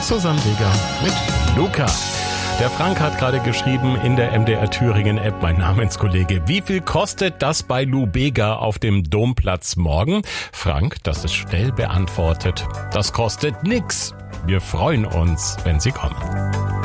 Susanne Weger mit Luca. Der Frank hat gerade geschrieben in der MDR Thüringen App, mein Namenskollege. Wie viel kostet das bei Lou Bega auf dem Domplatz morgen? Frank, das ist schnell beantwortet. Das kostet nix. Wir freuen uns, wenn Sie kommen.